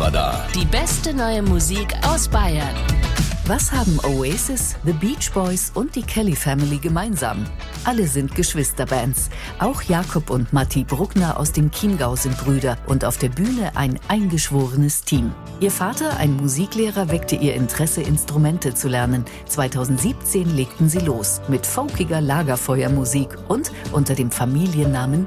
Hitradar. Die beste neue Musik aus Bayern. Was haben Oasis, The Beach Boys und die Kelly Family gemeinsam? Alle sind Geschwisterbands. Auch Jakob und Matti Bruckner aus dem Chiemgau sind Brüder und auf der Bühne ein eingeschworenes Team. Ihr Vater, ein Musiklehrer, weckte ihr Interesse, Instrumente zu lernen. 2017 legten sie los mit folkiger Lagerfeuermusik und unter dem Familiennamen